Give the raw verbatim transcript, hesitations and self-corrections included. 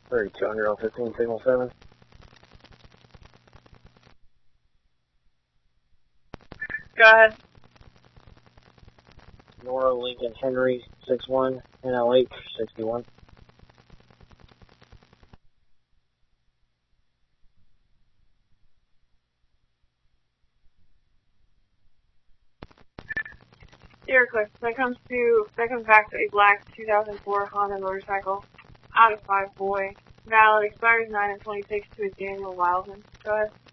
thirty-two hundred on fifteen, signal seven. Go ahead. Nora Lincoln Henry, six one, N L H, sixty-one. Dear Cliff, that comes to, that comes back to a black two thousand four Honda motorcycle, out of five boy, valid, expires nine and twenty-six to a Daniel Wildman. Go ahead.